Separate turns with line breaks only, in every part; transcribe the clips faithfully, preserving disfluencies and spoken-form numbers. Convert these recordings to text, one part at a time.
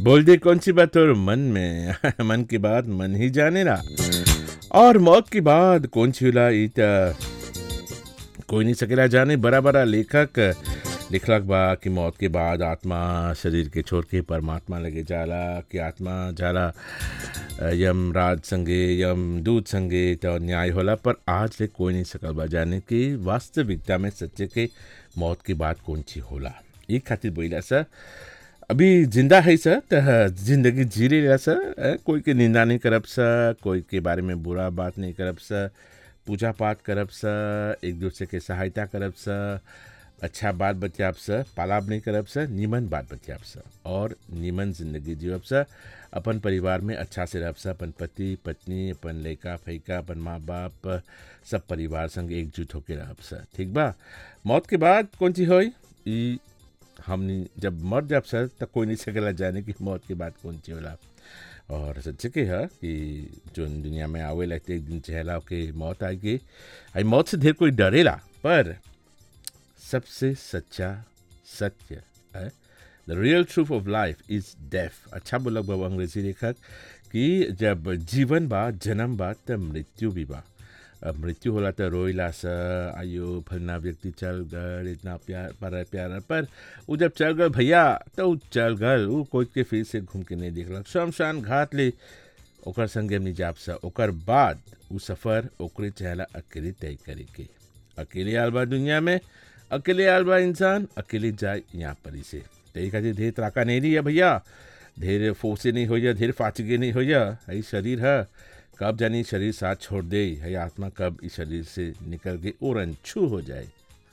बोल दे कौन सी बात और मन में मन की बात मन ही जाने ना। और मौत की बात कौन सी होला इ त कोई नहीं सकेला जाने। बड़ा बड़ा लेखक लिखलक बा कि मौत के बाद आत्मा शरीर के छोड़ के परमात्मा लगे जाला, कि आत्मा जाला अ, यमराज संगे यमदूत संगे तो न्याय होला। पर आज ले कोई नहीं सकल बा जाने कि वास्तविकता में सच्चे के मौत के बाद कौन सी होला। ई खातिर बोला सा अभी जिंदा है सा त जिंदगी जी रही सा। अ, कोई के निंदा नहीं करब सा, कोई के बारे में बुरा बात नहीं करब सा, पूजा पाठ करब सा, एक दूसरे के सहायता करब सा, अच्छा बात बतियाब सा, पालाब नहीं करब सा, नीमन बात बतियाब सा और नीमन जिंदगी जीवब सा। अपन परिवार में अच्छा से रहब सा, अपन पति पत्नी, अपन लड़का फैका, अपन माँ बाप, सब परिवार संग एकजुट होके रहब सा। ठीक बा। मौत के बाद कौन सी होई ई हमनी जब मर जाब सर तब कोई नहीं सकेला जाने कि मौत के बाद कौन सी होला। और सच्चे के है कि जो दुनिया में आवे लगते एक दिन चहला के मौत आएगी। आई मौत से ढेर कोई डरेला, पर सबसे सच्चा सत्य है द real truth of life is death. अच्छा बोलक बाबा अंग्रेजी लेखक कि जब जीवन बा जन्म बा तब मृत्यु भी बा। अब मृत्यु होला तो रोइला सा, आयो फलना व्यक्ति चल गए, इतना प्यार पर प्यार, पर वो जब चल गए भैया तो उ चल गए, वो कोई के फिर से घूम के नहीं देखलक। शमशान घाट ले ओकर संगे नहीं जाप सा। ओकर बाद वो सफ़र ओकरे चहला अकेले तय करे के। अकेले आल बा दुनिया में, अकेले आल बा इंसान, अकेले जाए यहाँ पर से। तय खातिर ढेर त्राका नहीं रही है भैया, ढेर फोसे नहीं हो जा, ढेर फाचगे नहीं हो जा। यही शरीर है, कब जानी शरीर साथ छोड़ दे, है आत्मा कब इस शरीर से निकल के और अनछू हो जाए।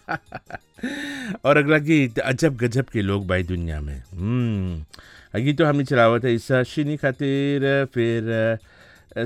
और अगला गीत अजब गजब के लोग भाई दुनिया में। हम्म गीत तो हमने चलावत है ईसा शिनी खातिर, फिर